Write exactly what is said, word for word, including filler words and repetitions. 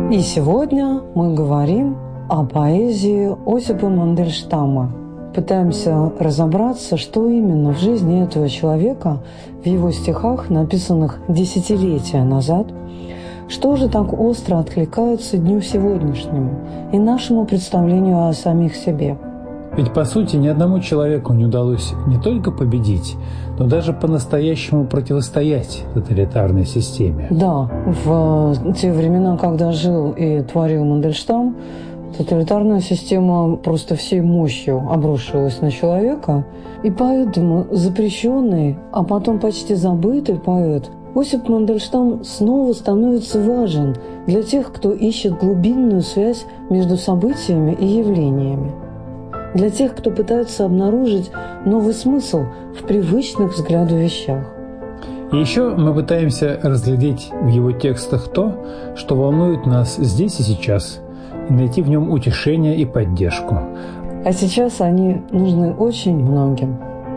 И сегодня мы говорим о поэзии Осипа Мандельштама. Пытаемся разобраться, что именно в жизни этого человека, в его стихах, написанных десятилетия назад, что же так остро откликается дню сегодняшнему и нашему представлению о самих себе. Ведь, по сути, ни одному человеку не удалось не только победить, но даже по-настоящему противостоять тоталитарной системе. Да, в те времена, когда жил и творил Мандельштам, тоталитарная система просто всей мощью обрушилась на человека, и поэтому запрещенный, а потом почти забытый поэт Осип Мандельштам снова становится важен для тех, кто ищет глубинную связь между событиями и явлениями. Для тех, кто пытается обнаружить новый смысл в привычных взгляду вещах. И еще мы пытаемся разглядеть в его текстах то, что волнует нас здесь и сейчас, и найти в нем утешение и поддержку. А сейчас они нужны очень многим.